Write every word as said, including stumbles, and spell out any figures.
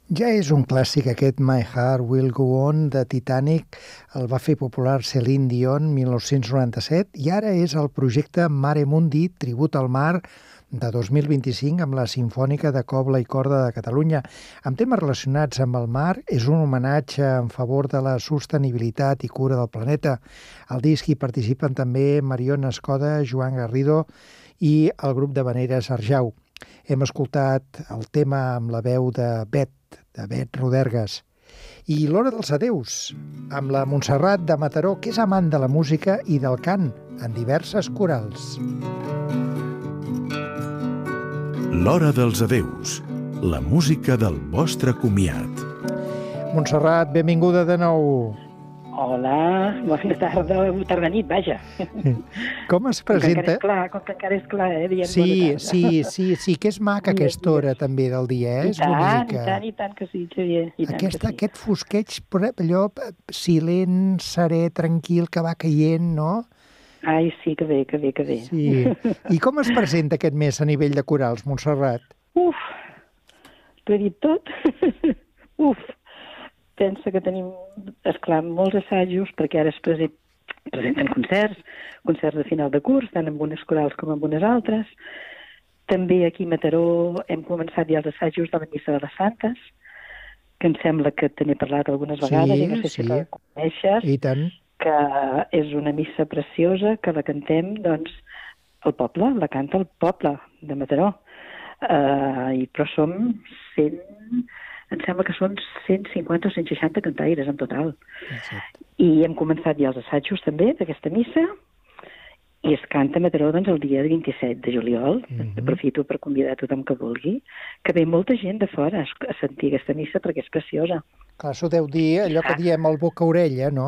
Ja és un clàssic aquest My Heart Will Go On de Titanic, el va fer popular Celine Dion mil nou-cents noranta-set i ara és el projecte Mare Mundi, Tribut al Mar, de dos mil vint-i-cinc amb la Simfònica de Cobla i Corda de Catalunya. Amb temes relacionats amb el mar, és un homenatge en favor de la sostenibilitat i cura del planeta. Al disc hi participen també Mariona Escoda, Joan Garrido i el grup de Veneres Arjau. Hem escoltat el tema amb la veu de Bet, de Bet Rodergas. I l'Hora dels Adeus, amb la Montserrat de Mataró, que és amant de la música i del cant, en diverses corals. L'Hora dels Adeus, la música del vostre comiat. Montserrat, benvinguda de nou. Hola, bona tarda, tarda nit, vaja. Com es presenta? Com que encara és clar, com que encara és clar, eh? Diem sí, sí, sí, sí, que és maca aquesta hora també del dia, eh? I És tant, bonica. i tant, i tant que sí, Xavier. I tant Aquesta, que sí. Aquest fosqueig, però allò silent, serè, tranquil, que va caient, no? Ai, sí, que bé, que bé, que bé. Sí. I com es presenta aquest mes a nivell de corals, Montserrat? Uf, t'ho he dit tot? Uf, pensa que tenim, esclar, molts assajos, perquè ara es present, presenten concerts, concerts de final de curs, tant amb unes corals com amb unes altres. També aquí a Mataró hem començat ja els assajos de la Missa de les Santes, que em sembla que te n'he parlat algunes vegades, Sí, i no sé si sí. la coneixes, I tant. que és una missa preciosa, que la cantem, doncs, el poble, la canta el poble de Mataró. Uh, i però som cent... Em sembla que són cent cinquanta o cent seixanta cantaires en total. Exacte. I hem començat ja els assajos també d'aquesta missa i es canta a Mataró doncs, el dia vint-i-set de juliol. Mhm. Aprofito per convidar a tothom que vulgui, que ve molta gent de fora a sentir aquesta missa perquè és preciosa. Clar, això deu dir allò que diem el boca-orella, no?